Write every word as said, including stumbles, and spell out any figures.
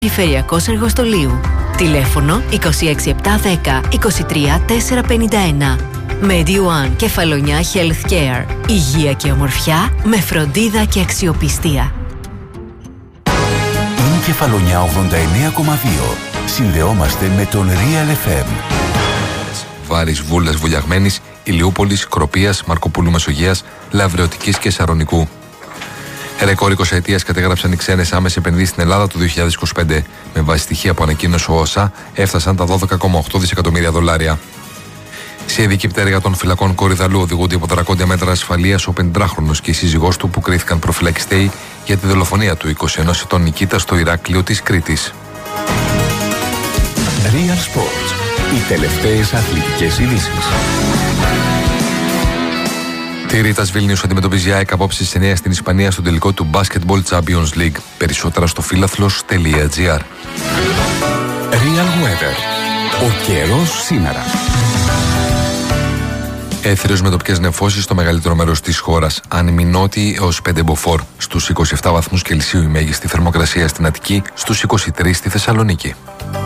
Περιφερειακός Εργοστολίου. Τηλέφωνο είκοσι έξι επτακόσια δέκα είκοσι τρία τετρακόσια πενήντα ένα. MediOne Κεφαλονιά Healthcare. Υγεία και ομορφιά με φροντίδα και αξιοπιστία. Είναι Κεφαλονιά ογδόντα εννέα κόμμα δύο. Συνδεόμαστε με τον Real εφ εμ. Βάρης, Βούλας, Βουλιαγμένης, Ηλιούπολης, Κροπίας, Μαρκοπούλου Μεσογείας, Λαβρεωτικής και Σαρονικού. Ρεκόρ εικοσαετίας κατέγραψαν οι ξένες άμεσες επενδύσεις στην Ελλάδα το δύο χιλιάδες είκοσι πέντε. Με βάση στοιχεία που ανακοίνωσε ο ΩΣΑ, έφτασαν τα δώδεκα κόμμα οκτώ δισεκατομμύρια δολάρια. Σε ειδική πτέρυγα των φυλακών Κορυδαλού οδηγούνται υπό δρακόντια μέτρα ασφαλείας ο πενηντράχρονος και η σύζυγός του που κρίθηκαν προφυλακιστέοι για τη δολοφονία του είκοσι ενός ετών Νικήτα στο Ηράκλειο της Κρήτης. Real Sports. Οι τελευταίες αθλητικές ειδήσεις. Τη Ρίτας Βίλνιους αντιμετωπίζει η ΑΕΚ απόψε στις εννιά στην Ισπανία στον τελικό του Basketball Champions League. Περισσότερα στο φίλαθλος τελεία τζι άρ. Real Weather. Ο καιρός σήμερα. Έθριος με τοπικές νεφώσεις στο μεγαλύτερο μέρος της χώρας. Άνεμη νότιη έως πέντε μποφόρ. Στους είκοσι επτά βαθμούς Κελσίου η μέγιστη θερμοκρασία στην Αττική, στους είκοσι τρεις στη Θεσσαλονίκη.